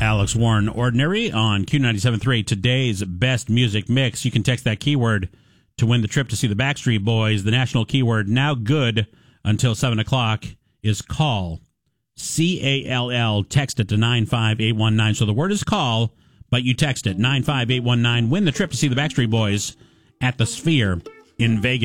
Alex Warren Ordinary on Q97.3, today's best music mix. You can text that keyword to win the trip to see the Backstreet Boys. The national keyword, now good until 7 o'clock, is call. C-A-L-L. Text it to 95819. So the word is call, but you text it, 95819. Win the trip to see the Backstreet Boys at the Sphere in Vegas.